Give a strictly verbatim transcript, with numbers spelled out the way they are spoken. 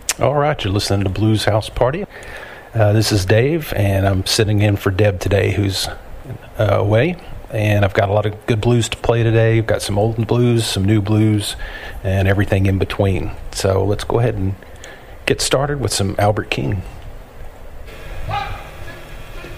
All right, you're listening to Blues House Party. Uh, this is Dave, and I'm sitting in for Deb today, who's uh, away. And I've got a lot of good blues to play today. I've got some old blues, some new blues, and everything in between. So let's go ahead and get started with some Albert King.